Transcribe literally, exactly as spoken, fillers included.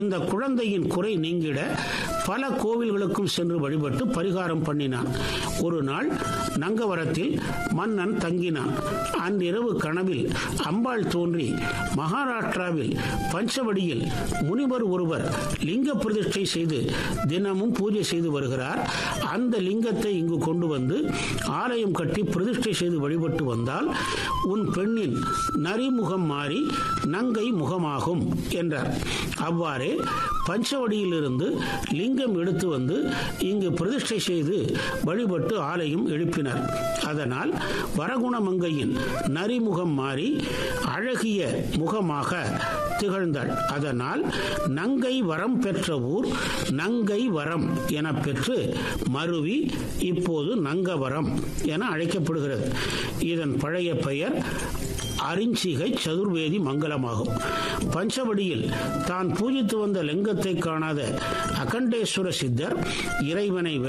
இந்த குழந்தையின் குறை நீங்கிட பல கோவில்களுக்கும் சென்று வழிபட்டு பரிகாரம் பண்ணினான். ஒரு நாள் நங்கவரத்தில் மன்னன் தங்கினான். அன்றிரவு கனவில் அம்பாள் தோன்றி, மகாராஷ்டிராவில் பஞ்சவடியில் முனிவர் ஒருவர் லிங்க பிரதிஷ்டை செய்து தினமும் பூஜை செய்து வருகிறார். அந்த லிங்கத்தை இங்கு கொண்டு வந்து ஆலயம் கட்டி பிரதிஷ்டை செய்து வழிபட்டு வந்தால் உன் பெண்ணின் நரிமுகம் மாறி நங்கை முகமாகும் என்றார். அவ்வாறே பஞ்சவடியிலிருந்து லிங்கம் எடுத்து வந்து இங்கு பிரதிஷ்டை செய்து வழிபட்டு ஆலயம் எழுப்பினர். அதனால் வரகுணமங்கையின் நரிமுகம் மாறி அழகிய முகமாக திகழ்ந்தாள். அதனால் நங்கை வரம் பெற்ற ஊர் நங்கை வரம் என பெற்று மருவி இப்போது நங்கவரம் என அழைக்கப்படுகிறது. இதன் பழைய பெயர் அரிஞ்சிகை சதுர்வேதி மங்கலமாகும். பஞ்சவடியில் தான் பூஜித்து வந்த லிங்கத்தை காணாத அகண்டேஸ்வர சித்தர் இறைவனை